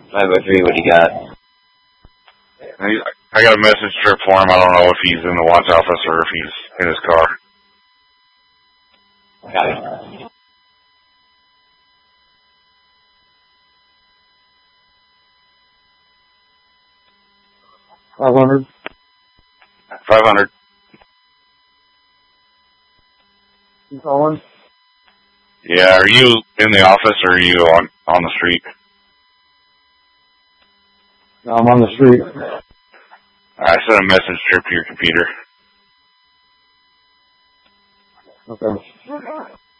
503, what do you got? I got a message strip for him. I don't know if he's in the watch office or if he's in his car. Okay. 500. 500. You calling? Yeah, are you in the office or are you on the street? No, I'm on the street. I sent a message strip to your computer. Okay.